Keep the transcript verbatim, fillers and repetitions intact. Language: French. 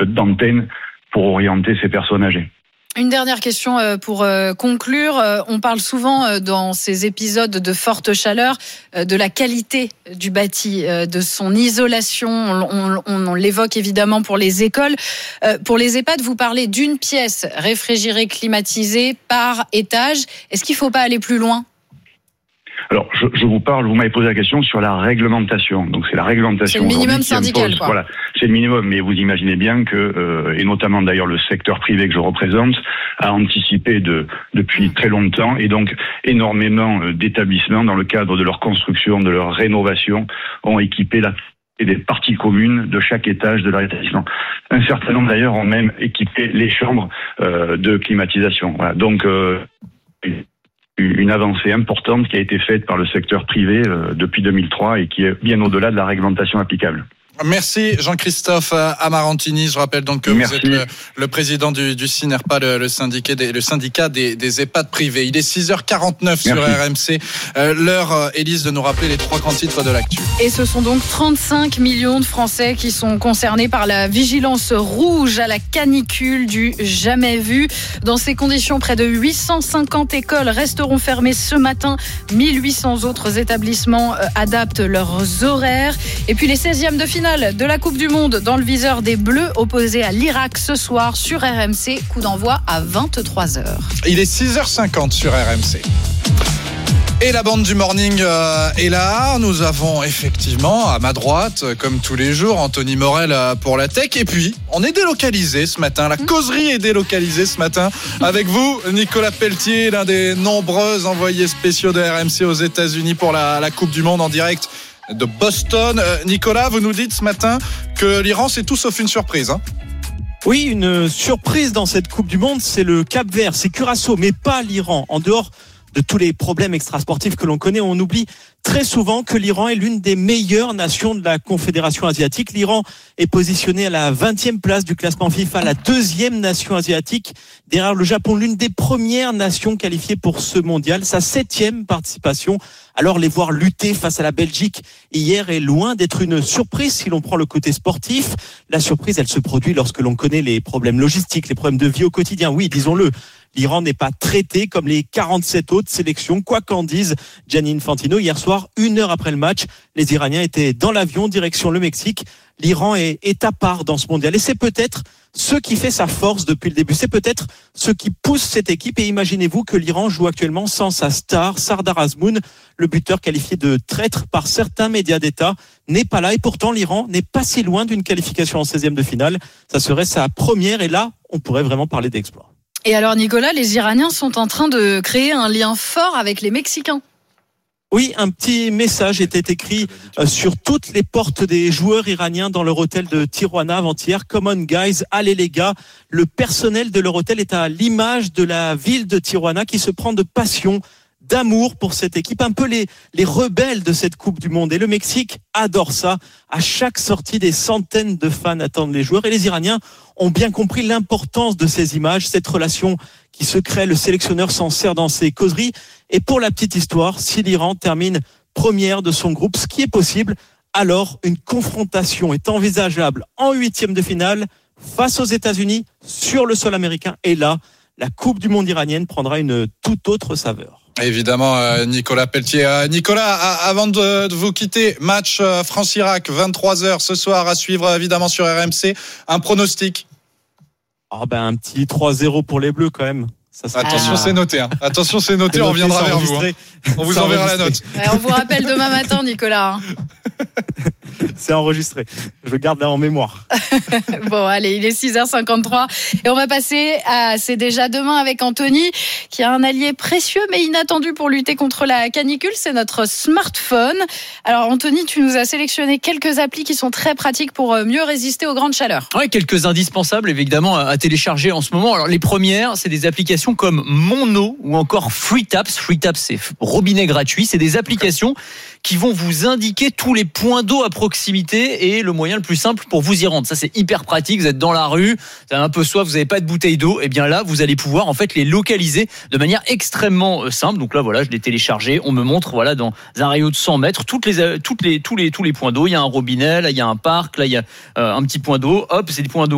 d'antenne pour orienter ces personnes âgées. Une dernière question pour conclure. On parle souvent dans ces épisodes de forte chaleur de la qualité du bâti, de son isolation. On, on, on l'évoque évidemment pour les écoles. Pour les EHPAD, vous parlez d'une pièce réfrigérée, climatisée par étage. Est-ce qu'il ne faut pas aller plus loin ? Alors, je, je vous parle, vous m'avez posé la question sur la réglementation. Donc, c'est la réglementation. C'est le minimum syndical, quoi. Voilà, c'est le minimum. Mais vous imaginez bien que, euh, et notamment d'ailleurs le secteur privé que je représente, a anticipé de, depuis très longtemps. Et donc, énormément d'établissements, dans le cadre de leur construction, de leur rénovation, ont équipé la et des parties communes de chaque étage de leur établissement. Un certain nombre d'ailleurs ont même équipé les chambres euh, de climatisation. Voilà. Donc, euh, une avancée importante qui a été faite par le secteur privé euh, depuis deux mille trois et qui est bien au-delà de la réglementation applicable. Merci Jean-Christophe Amarantini. Je rappelle donc que Merci. Vous êtes le, le président du, du SYNERPA, le, le syndicat des, le syndicat des, des EHPAD privés. Il est six heures quarante-neuf Merci. Sur R M C. Euh, l'heure, Élise, de nous rappeler les trois grands titres de l'actu. Et ce sont donc trente-cinq millions de Français qui sont concernés par la vigilance rouge à la canicule du jamais vu. Dans ces conditions, près de huit cent cinquante écoles resteront fermées ce matin. mille huit cents autres établissements adaptent leurs horaires. Et puis les seizièmes de finale de la Coupe du Monde dans le viseur des Bleus opposés à l'Irak ce soir sur R M C. Coup d'envoi à vingt-trois heures. Il est six heures cinquante sur R M C. Et la bande du morning euh, est là. Nous avons effectivement à ma droite, comme tous les jours, Anthony Morel pour la tech. Et puis, on est délocalisé ce matin. La causerie est délocalisée ce matin. Avec vous, Nicolas Pelletier, l'un des nombreux envoyés spéciaux de R M C aux États-Unis pour la, la Coupe du Monde en direct de Boston. Euh, Nicolas, vous nous dites ce matin que l'Iran, c'est tout sauf une surprise, hein ? Oui, une surprise dans cette Coupe du Monde, c'est le Cap-Vert, c'est Curaçao, mais pas l'Iran. En dehors de tous les problèmes extrasportifs que l'on connaît, on oublie très souvent que l'Iran est l'une des meilleures nations de la Confédération asiatique. L'Iran est positionné à la vingtième place du classement FIFA, la deuxième nation asiatique, derrière le Japon, l'une des premières nations qualifiées pour ce mondial, sa septième participation. Alors les voir lutter face à la Belgique hier est loin d'être une surprise si l'on prend le côté sportif. La surprise, elle se produit lorsque l'on connaît les problèmes logistiques, les problèmes de vie au quotidien. Oui, disons-le, l'Iran n'est pas traité comme les quarante-sept autres sélections, quoi qu'en dise Gianni Infantino. Hier soir, une heure après le match, les Iraniens étaient dans l'avion, direction le Mexique. L'Iran est, est à part dans ce mondial. Et c'est peut-être ce qui fait sa force depuis le début. C'est peut-être ce qui pousse cette équipe. Et imaginez-vous que l'Iran joue actuellement sans sa star, Sardar Azmoun, le buteur qualifié de traître par certains médias d'État, n'est pas là. Et pourtant, l'Iran n'est pas si loin d'une qualification en seizième de finale. Ça serait sa première. Et là, on pourrait vraiment parler d'exploit. Et alors, Nicolas, les Iraniens sont en train de créer un lien fort avec les Mexicains. Oui, un petit message était écrit sur toutes les portes des joueurs iraniens dans leur hôtel de Tijuana avant-hier. Come on guys, allez les gars. Le personnel de leur hôtel est à l'image de la ville de Tijuana qui se prend de passion, d'amour pour cette équipe, un peu les, les rebelles de cette Coupe du Monde. Et le Mexique adore ça. À chaque sortie, des centaines de fans attendent les joueurs. Et les Iraniens ont bien compris l'importance de ces images, cette relation qui se crée. Le sélectionneur s'en sert dans ses causeries. Et pour la petite histoire, si l'Iran termine première de son groupe, ce qui est possible, alors une confrontation est envisageable en huitième de finale face aux États-Unis sur le sol américain. Et là, la Coupe du Monde iranienne prendra une toute autre saveur. Évidemment, euh, Nicolas Pelletier. Euh, Nicolas, à, avant de, de vous quitter, match euh, France-Irak, vingt-trois heures ce soir à suivre évidemment sur R M C. Un pronostic ? Oh ben un petit trois zéro pour les Bleus quand même. Ça Attention, ah. c'est noté. Hein. Attention, c'est noté. On reviendra vers vous. Hein. On vous enverra la note. Ouais, on vous rappelle demain matin, Nicolas. Hein. C'est enregistré. Je le garde là en mémoire. Bon, allez, il est six heures cinquante-trois et on va passer à C'est déjà demain avec Anthony, qui a un allié précieux mais inattendu pour lutter contre la canicule. C'est notre smartphone. Alors, Anthony, tu nous as sélectionné quelques applis qui sont très pratiques pour mieux résister aux grandes chaleurs. Oui, quelques indispensables évidemment à télécharger en ce moment. Alors, les premières, c'est des applications comme Mono ou encore FreeTaps. FreeTaps, c'est robinet gratuit. C'est des applications qui vont vous indiquer tous les points d'eau à proximité et le moyen le plus simple pour vous y rendre. Ça, c'est hyper pratique. Vous êtes dans la rue, vous avez un peu soif, vous n'avez pas de bouteille d'eau. Et bien là, vous allez pouvoir en fait les localiser de manière extrêmement simple. Donc là, voilà, je l'ai téléchargé. On me montre, voilà, dans un rayon de cent mètres, toutes les, toutes les, tous les, tous les points d'eau. Il y a un robinet, là, il y a un parc, là, il y a euh, un petit point d'eau. Hop, c'est des points d'eau